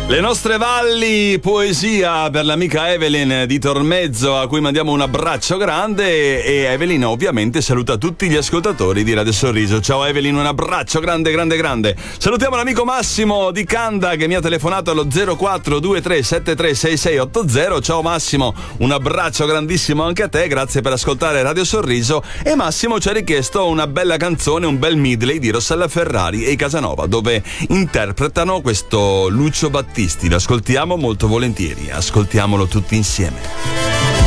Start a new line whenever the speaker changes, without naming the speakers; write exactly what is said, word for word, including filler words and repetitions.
Le nostre valli, poesia per l'amica Evelyn di Tormezzo, a cui mandiamo un abbraccio grande, e Evelyn ovviamente saluta tutti gli ascoltatori di Radio Sorriso. Ciao Evelyn, un abbraccio grande grande grande. Salutiamo l'amico Massimo di Canda che mi ha telefonato allo zero quattro due tre sette tre sei sei otto zero. Ciao Massimo, un abbraccio grandissimo anche a te, grazie per ascoltare Radio Sorriso. E Massimo ci ha richiesto una bella canzone, un bel medley di Rossella Ferrari e i Casanova, dove interpretano questo Lucio Battisti. Lo ascoltiamo molto volentieri, ascoltiamolo tutti insieme.